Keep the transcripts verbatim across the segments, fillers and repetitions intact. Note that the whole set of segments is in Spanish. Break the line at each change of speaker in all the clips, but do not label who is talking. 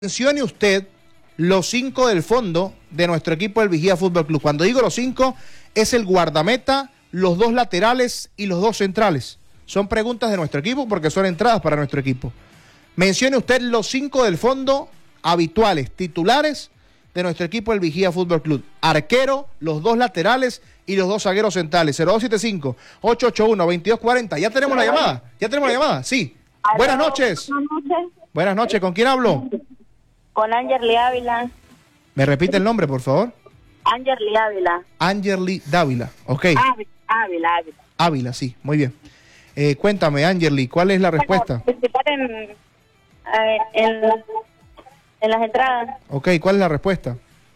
Mencione usted los cinco del fondo de nuestro equipo del Vigía Fútbol Club. Cuando digo los cinco, es el guardameta, los dos laterales y los dos centrales. Son preguntas de nuestro equipo porque son entradas para nuestro equipo. Mencione usted los cinco del fondo habituales, titulares de nuestro equipo del Vigía Fútbol Club. Arquero, los dos laterales y los dos zagueros centrales. cero dos siete cinco, ocho ocho uno, dos dos cuatro cero. ¿Ya tenemos la llamada? ¿Ya tenemos la llamada? Sí. Buenas noches.
Buenas noches.
Buenas noches. ¿Con quién hablo?
Con Angerly Ávila.
¿Me repite el nombre, por favor?
Angerly Ávila.
Angerly Dávila, ok.
Ávila, Ávila. Ávila,
Ávila, sí, muy bien. Eh, cuéntame, Angerly, ¿cuál es la respuesta?
Bueno, participar en, eh, en, en las entradas.
Ok, ¿cuál es la respuesta?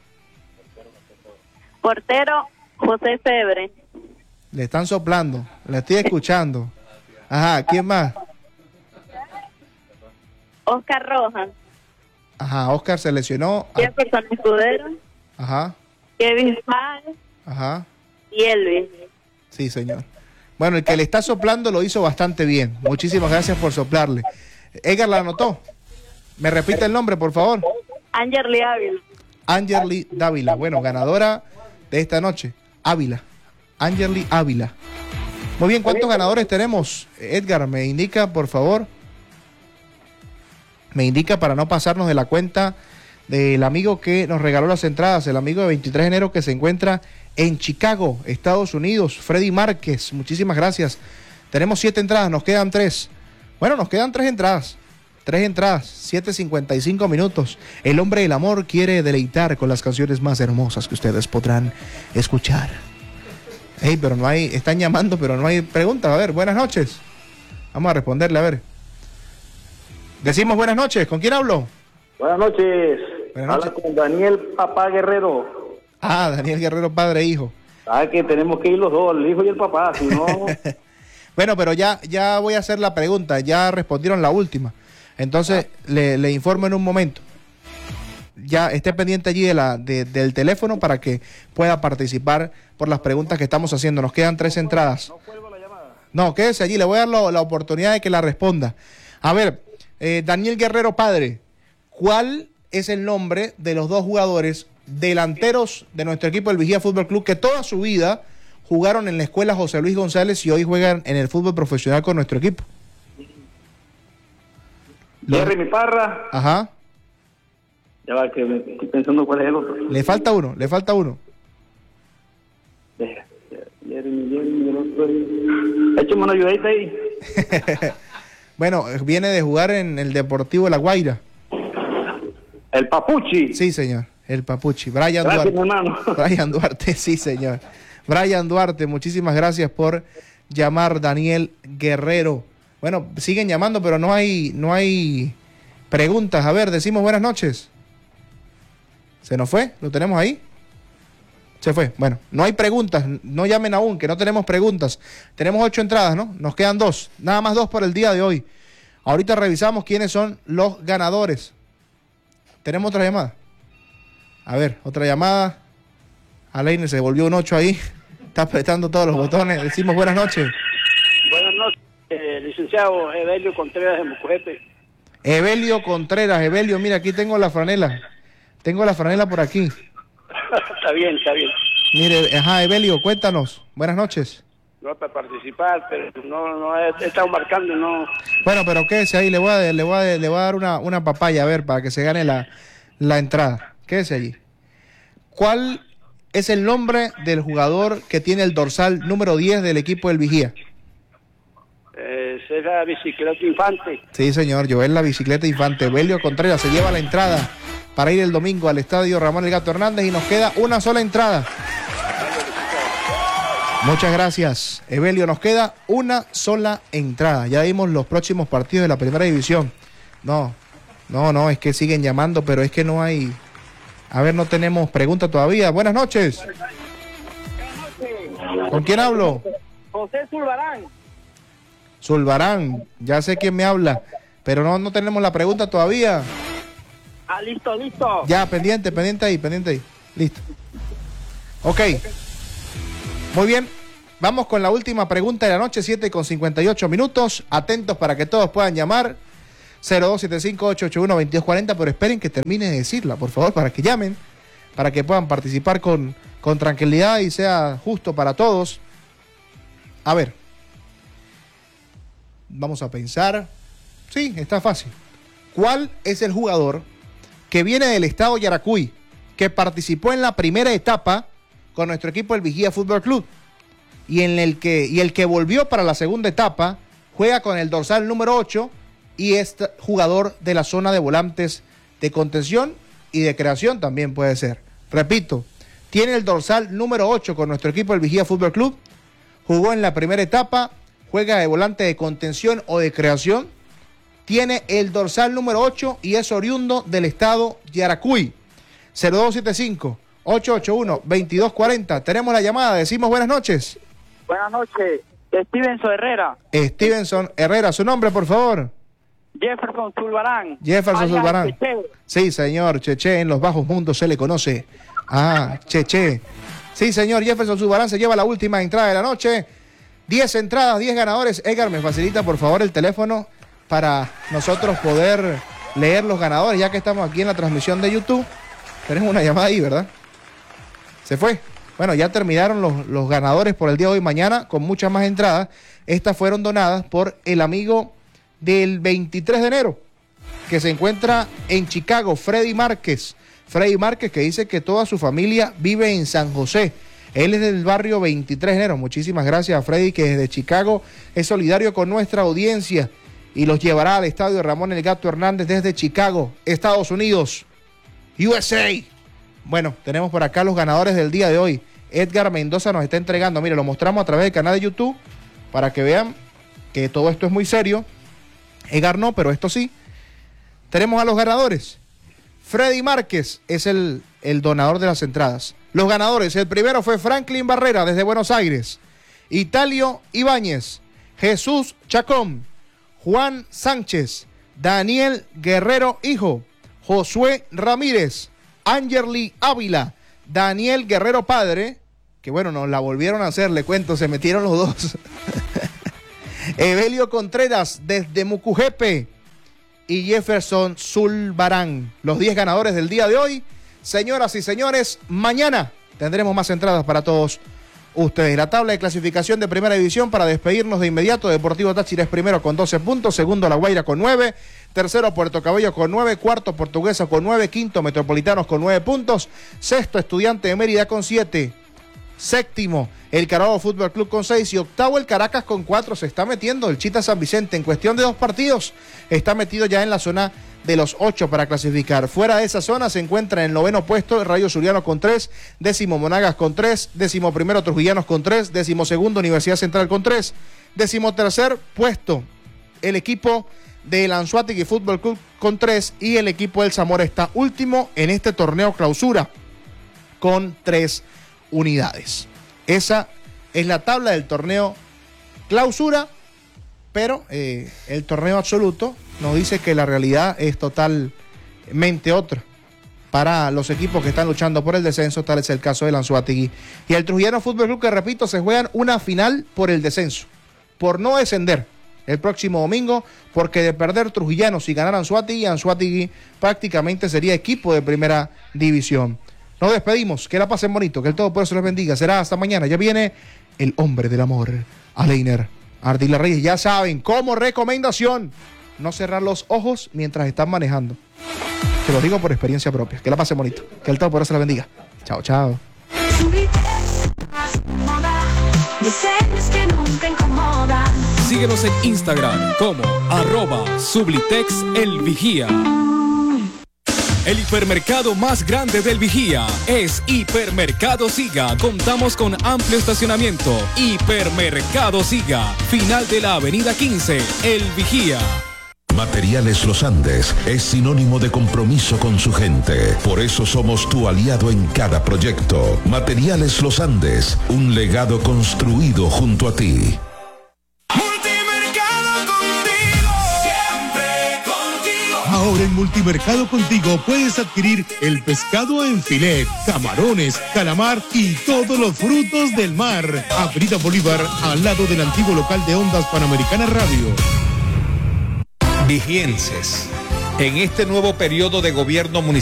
Portero, José Febre.
Le están soplando, le estoy escuchando. Ajá, ¿quién más?
Oscar Rojas.
Ajá, Oscar se lesionó. a-
Jefferson Escudero.
Ajá,
Kevin Páez
ajá,
y Elvis.
sí, señor. Bueno, el que le está soplando lo hizo bastante bien. Muchísimas gracias por soplarle. Edgar la anotó. ¿Me repite el nombre, por favor?
Angerly Ávila.
Angerly Dávila. Bueno, ganadora de esta noche. Ávila. Angerly Ávila. Muy bien, ¿cuántos ganadores tenemos? Edgar, me indica, por favor. Me indica para no pasarnos de la cuenta del amigo que nos regaló las entradas, el amigo de veintitrés de enero que se encuentra en Chicago, Estados Unidos, Freddy Márquez. Muchísimas gracias. Tenemos siete entradas, nos quedan tres. Bueno, nos quedan tres entradas. Tres entradas, siete cincuenta y cinco minutos. El hombre del amor quiere deleitar con las canciones más hermosas que ustedes podrán escuchar. Hey, pero no hay, están llamando, pero no hay preguntas. A ver, buenas noches. Vamos a responderle, a ver. Decimos buenas noches, ¿con quién hablo?
Buenas noches.
Buenas noches.
Habla con Daniel Papá Guerrero.
Ah, Daniel Guerrero, padre e hijo.
Ah, que tenemos que ir los dos, el hijo y el papá, si no...
Bueno, pero ya, ya voy a hacer la pregunta, ya respondieron la última. Entonces, ah. le, le informo en un momento. Ya esté pendiente allí de la, de, del teléfono para que pueda participar por las preguntas que estamos haciendo. Nos quedan tres entradas.
No cuelgo la llamada.
No, quédese allí, le voy a dar lo, la oportunidad de que la responda. A ver, eh, Daniel Guerrero, padre, ¿cuál es el nombre de los dos jugadores delanteros de nuestro equipo del Vigía Fútbol Club que toda su vida jugaron en la escuela José Luis González y hoy juegan en el fútbol profesional con nuestro equipo?
Jerry Mi Parra.
Ajá.
Ya va, que me estoy pensando cuál es el otro.
Le falta uno, le falta uno.
Jerry, Jerry, el otro. Échame una ayudadita ahí.
Bueno, viene de jugar en el Deportivo La Guaira.
El Papuchi.
Sí, señor, el Papuchi. Brian
Gracias,
Duarte.
hermano.
Brian Duarte, sí, señor. Brian Duarte, muchísimas gracias por llamar, Daniel Guerrero. Bueno, siguen llamando, pero no hay, no hay preguntas. A ver, decimos buenas noches. ¿Se nos fue? ¿Lo tenemos ahí? Se fue. Bueno, no hay preguntas. No llamen aún, que no tenemos preguntas. Tenemos ocho entradas, ¿no? Nos quedan dos. Nada más dos por el día de hoy. Ahorita revisamos quiénes son los ganadores. ¿Tenemos otra llamada? A ver, otra llamada. Alain se volvió un ocho ahí. Está apretando todos los botones. Decimos buenas noches.
Buenas noches, eh, licenciado Evelio Contreras de Mucujete.
Evelio Contreras. Evelio, mira, aquí tengo la franela. Tengo la franela por aquí.
Está bien, está bien.
Mire, ajá, Evelio, cuéntanos. Buenas noches.
No para participar, pero no, no he, he estado marcando, no.
Bueno, pero quédese ahí, le voy a, le voy a, le voy a dar una, una papaya, a ver, para que se gane la, la entrada. Quédese allí. ¿Cuál es el nombre del jugador que tiene el dorsal número diez del equipo del Vigía?
Eh, será Bicicleta Infante.
Sí, señor, Joel la bicicleta Infante. Evelio Contreras se lleva la entrada para ir el domingo al estadio Ramón El Gato Hernández y nos queda una sola entrada. Muchas gracias, Evelio. Nos queda una sola entrada. Ya vimos los próximos partidos de la primera división. No, no, no, es que siguen llamando, pero es que no hay... A ver, no tenemos pregunta todavía. Buenas noches. ¿Con quién hablo?
José Zulbarán.
Zulbarán, ya sé quién me habla, pero no, no tenemos la pregunta todavía.
Ah, listo, listo.
Ya, pendiente, pendiente ahí, pendiente ahí. Listo. Ok. Muy bien. Vamos con la última pregunta de la noche, siete con cincuenta y ocho minutos. Atentos para que todos puedan llamar. cero dos siete cinco, ocho ocho uno, dos dos cuatro cero, pero esperen que termine de decirla, por favor, para que llamen, para que puedan participar con, con tranquilidad y sea justo para todos. A ver, vamos a pensar. Sí, está fácil. ¿Cuál es el jugador que viene del estado Yaracuy, que participó en la primera etapa con nuestro equipo el Vigía Fútbol Club y en el que y el que volvió para la segunda etapa, juega con el dorsal número ocho y es jugador de la zona de volantes de contención y de creación también puede ser? Repito, tiene el dorsal número ocho con nuestro equipo el Vigía Fútbol Club, jugó en la primera etapa, juega de volante de contención o de creación, tiene el dorsal número ocho y es oriundo del estado Yaracuy. Cero dos siete cinco, ocho ocho uno, dos dos cuatro cero. Tenemos la llamada, decimos buenas noches.
Buenas noches, Stevenson Herrera.
Stevenson Herrera, su nombre, por favor.
Jefferson Zulbarán.
Jefferson Zulbarán. Sí, señor, Cheche, en los bajos mundos se le conoce. Ah, Cheche. Sí, señor, Jefferson Zulbarán se lleva la última entrada de la noche. diez entradas, diez ganadores. Edgar, me facilita, por favor, el teléfono para nosotros poder leer los ganadores, ya que estamos aquí en la transmisión de YouTube. Tenemos una llamada ahí, ¿verdad? Se fue. Bueno, ya terminaron los, los ganadores por el día de hoy. Mañana, con muchas más entradas, estas fueron donadas por el amigo del veintitrés de enero, que se encuentra en Chicago, Freddy Márquez. Freddy Márquez, que dice que toda su familia vive en San José. Él es del barrio veintitrés de enero. Muchísimas gracias a Freddy, que desde Chicago es solidario con nuestra audiencia y los llevará al estadio Ramón El Gato Hernández desde Chicago, Estados Unidos, U S A. Bueno, tenemos por acá los ganadores del día de hoy. Edgar Mendoza nos está entregando, mire, lo mostramos a través del canal de YouTube para que vean que todo esto es muy serio. Edgar no, pero esto sí. Tenemos a los ganadores. Freddy Márquez es el, el donador de las entradas. Los ganadores, el primero fue Franklin Barrera desde Buenos Aires, Italio Ibáñez, Jesús Chacón, Juan Sánchez, Daniel Guerrero Hijo, Josué Ramírez, Angerly Ávila, Daniel Guerrero Padre, que bueno, nos la volvieron a hacer, le cuento, se metieron los dos. Evelio Contreras desde Mucujepe y Jefferson Zulbarán, los diez ganadores del día de hoy. Señoras y señores, mañana tendremos más entradas para todos ustedes. La tabla de clasificación de Primera División para despedirnos de inmediato. Deportivo Táchira es primero con doce puntos, segundo La Guaira con nueve, tercero Puerto Cabello con nueve, cuarto Portuguesa con nueve, quinto Metropolitanos con nueve puntos, sexto Estudiante de Mérida con siete, séptimo el Carabobo Fútbol Club con seis y octavo el Caracas con cuatro. Se está metiendo el Chita San Vicente en cuestión de dos partidos, está metido ya en la zona de los ocho para clasificar. Fuera de esa zona se encuentra en el noveno puesto el Rayo Zuliano con tres, décimo Monagas con tres, décimo primero Trujillanos con tres, décimo segundo Universidad Central con tres, décimo tercer puesto el equipo del Anzoátegui Fútbol Club con tres y el equipo del Zamora está último en este torneo clausura con tres unidades. Esa es la tabla del torneo clausura, pero eh, el torneo absoluto nos dice que la realidad es totalmente otra para los equipos que están luchando por el descenso. Tal es el caso del Anzoátegui y el Trujillano Fútbol Club, que repito, se juegan una final por el descenso, por no descender el próximo domingo, porque de perder Trujillanos y ganar Anzoátegui, Anzoátegui prácticamente sería equipo de primera división. Nos despedimos, que la pasen bonito, que el Todopoderoso les bendiga. Será hasta mañana. Ya viene el hombre del amor, Aleiner Ardila Reyes. Ya saben, como recomendación, no cerrar los ojos mientras están manejando. Te lo digo por experiencia propia. Que la pasen bonito, que el Todopoderoso les bendiga. Chao, chao.
Síguenos en Instagram como arroba Sublitex El Vigía. El hipermercado más grande del Vigía es Hipermercado Siga. Contamos con amplio estacionamiento. Hipermercado Siga, final de la avenida quince, El Vigía.
Materiales Los Andes es sinónimo de compromiso con su gente. Por eso somos tu aliado en cada proyecto. Materiales Los Andes, un legado construido junto a ti.
Ahora en Multimercado Contigo puedes adquirir el pescado en filet, camarones, calamar y todos los frutos del mar. Avenida Bolívar, al lado del antiguo local de Ondas Panamericana Radio.
Vigienses. En este nuevo periodo de gobierno municipal,